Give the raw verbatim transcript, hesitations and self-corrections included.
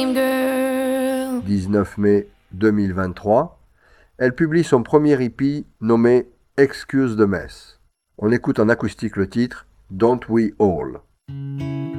dix-neuf mai deux mille vingt-trois, elle publie son premier E P nommé Excuse the Mess. On écoute en acoustique le titre Don't We All.